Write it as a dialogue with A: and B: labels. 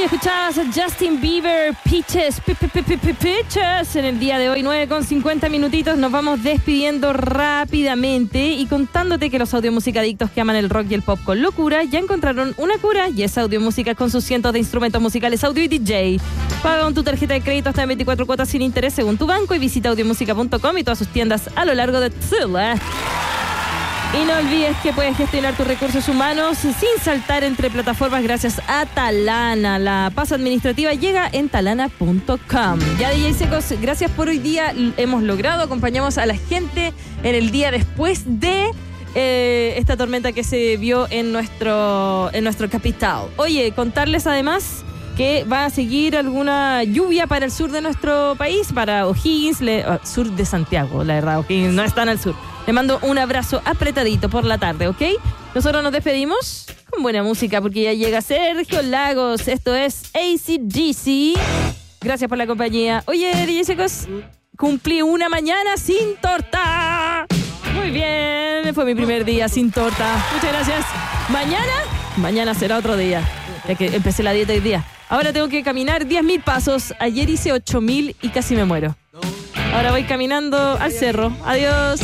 A: Oye, escuchabas a Justin Bieber, Peaches, en el día de hoy, 9:50 minutitos. Nos vamos despidiendo rápidamente y contándote que los audiomusicadictos que aman el rock y el pop con locura ya encontraron una cura, y es Audiomúsica con sus cientos de instrumentos musicales audio y DJ. Paga con tu tarjeta de crédito hasta en 24 cuotas sin interés según tu banco y visita audiomusica.com y todas sus tiendas a lo largo de Chile. Y no olvides que puedes gestionar tus recursos humanos sin saltar entre plataformas gracias a Talana. La paz administrativa llega en talana.com. Ya, DJ Secos, gracias por hoy día. Hemos logrado, acompañamos a la gente en el día después de esta tormenta que se vio en nuestro capital. Oye, contarles además que va a seguir alguna lluvia para el sur de nuestro país, para O'Higgins, sur de Santiago, la verdad, O'Higgins no está en el sur. Le mando un abrazo apretadito por la tarde, ¿ok? Nosotros nos despedimos con buena música porque ya llega Sergio Lagos. Esto es AC/DC. Gracias por la compañía. Oye, DJ Secos, cumplí una mañana sin torta. Muy bien, fue mi primer día sin torta. Muchas gracias. Mañana será otro día, ya que empecé la dieta hoy día. Ahora tengo que caminar 10.000 pasos. Ayer hice 8.000 y casi me muero. Ahora voy caminando al cerro. Adiós.